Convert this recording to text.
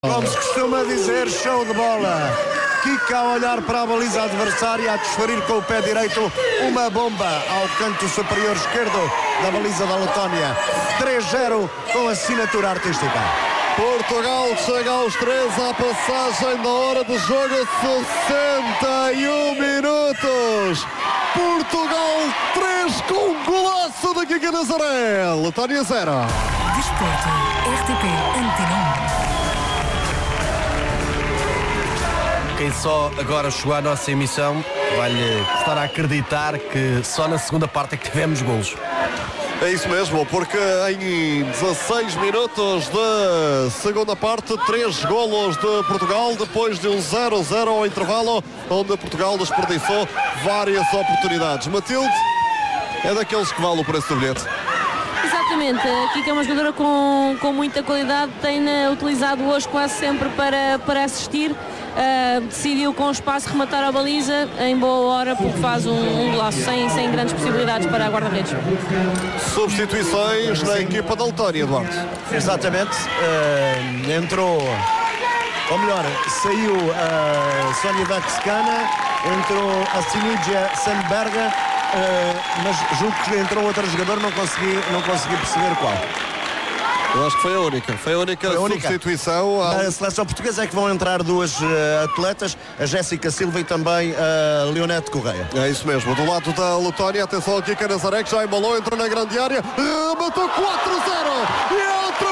Como se costuma dizer, show de bola. Kika a olhar para a baliza adversária, a desferir com o pé direito uma bomba ao canto superior esquerdo da baliza da Letónia. 3-0 com assinatura artística. Portugal chega aos 3 à passagem da hora de jogo, 61 minutos. Portugal 3 com um golaço da Kika Nazaré. Letónia 0. Desporto, RTP Antena 1. Quem só agora chegou à nossa emissão vai-lhe custar a acreditar que só na segunda parte é que tivemos golos. É isso mesmo, porque em 16 minutos da segunda parte, 3 golos de Portugal, depois de um 0-0 ao intervalo, onde Portugal desperdiçou várias oportunidades. Matilde é daqueles que vale o preço do bilhete. Exatamente, a Kika é uma jogadora com muita qualidade, tem utilizado hoje quase sempre para assistir. Decidiu com espaço rematar a baliza em boa hora, porque faz um golaço sem grandes possibilidades para a guarda-redes. Substituições na equipa da Letónia, Eduardo. Exatamente, entrou, ou melhor, saiu a Sónia Vaxcana, entrou a Sinidja Sandberga, mas julgo que entrou outro jogador, não consegui perceber qual. Eu acho que foi a única substituição. Na seleção portuguesa é que vão entrar duas atletas, a Jéssica Silva e também a Leonete Correia. É isso mesmo, do lado da Letónia, atenção aqui, Kika Nazaré, que já embalou, entrou na grande área, rematou 4-0 e outra